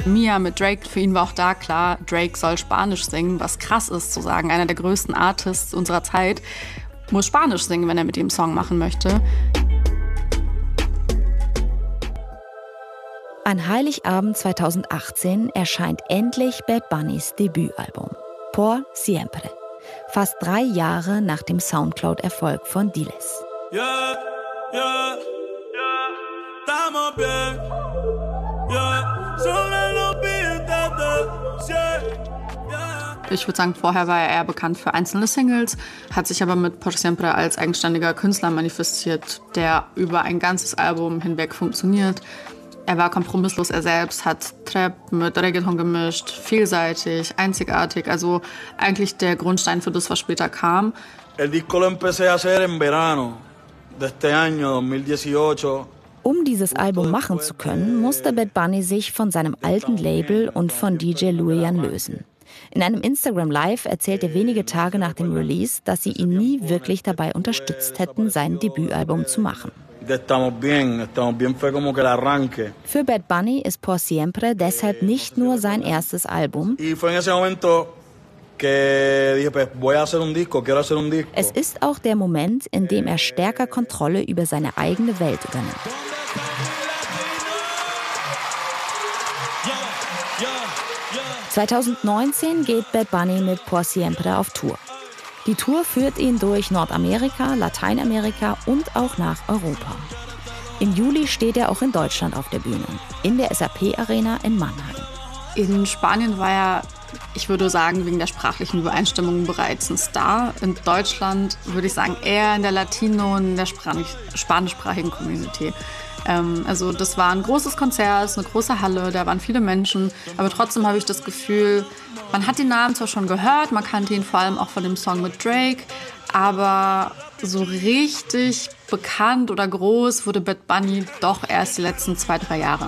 Mia mit Drake, für ihn war auch da klar, Drake soll Spanisch singen, was krass ist zu sagen. Einer der größten Artists unserer Zeit muss Spanisch singen, wenn er mit ihm einen Song machen möchte. An Heiligabend 2018 erscheint endlich Bad Bunnys Debütalbum Por Siempre, fast 3 Jahre nach dem Soundcloud-Erfolg von Diles. Yeah, yeah, yeah, estamos bien, yeah, sobre los beats, yeah. Ich würde sagen, vorher war er eher bekannt für einzelne Singles, hat sich aber mit Por Siempre als eigenständiger Künstler manifestiert, der über ein ganzes Album hinweg funktioniert. Er war kompromisslos er selbst, hat Trap mit Reggaeton gemischt, vielseitig, einzigartig, also eigentlich der Grundstein für das, was später kam. El disco lo empecé a hacer en verano de este año 2018. Um dieses Album machen zu können, musste Bad Bunny sich von seinem alten Label und von DJ Luyan lösen. In einem Instagram Live erzählt er wenige Tage nach dem Release, dass sie ihn nie wirklich dabei unterstützt hätten, sein Debütalbum zu machen. Für Bad Bunny ist Por Siempre deshalb nicht nur sein erstes Album. Es ist auch der Moment, in dem er stärker Kontrolle über seine eigene Welt übernimmt. (2019) geht Bad Bunny mit Por Siempre auf Tour. Die Tour führt ihn durch Nordamerika, Lateinamerika und auch nach Europa. Im Juli steht er auch in Deutschland auf der Bühne, in der SAP-Arena in Mannheim. In Spanien war er, ich würde sagen, wegen der sprachlichen Übereinstimmung bereits ein Star. In Deutschland würde ich sagen, eher in der Latino- und in der spanischsprachigen Community. Also das war ein großes Konzert, eine große Halle, da waren viele Menschen. Aber trotzdem habe ich das Gefühl, man hat den Namen zwar schon gehört, man kannte ihn vor allem auch von dem Song mit Drake, aber so richtig bekannt oder groß wurde Bad Bunny doch erst die letzten 2-3 Jahre.